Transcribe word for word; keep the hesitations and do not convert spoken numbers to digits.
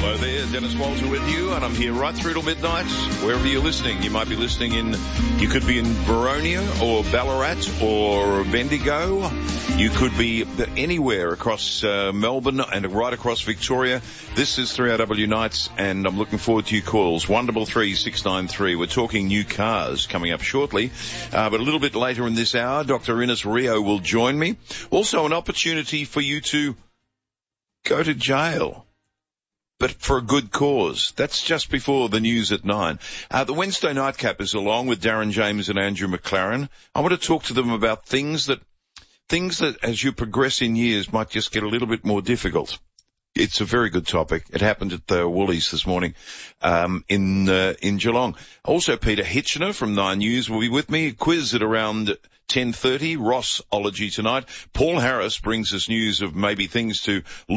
Hello there, Dennis Walter with you, and I'm here right through till midnight, wherever you're listening. You might be listening in, you could be in Boronia or Ballarat or Bendigo. You could be anywhere across uh, Melbourne and right across Victoria. This is three R W Nights, and I'm looking forward to your calls. one double three six nine three. We're talking new cars coming up shortly, uh, but a little bit later in this hour, Doctor Ines Rio will join me. Also an opportunity for you to go to jail, but for a good cause. That's just before the news at nine. Uh, the Wednesday Nightcap is along with Darren James and Andrew McLaren. I want to talk to them about things that, things that as you progress in years might just get a little bit more difficult. It's a very good topic. It happened at the Woolies this morning, um, in, uh, in Geelong. Also, Peter Hitchener from Nine News will be with me. Quiz at around ten thirty. Rossology tonight. Paul Harris brings us news of maybe things to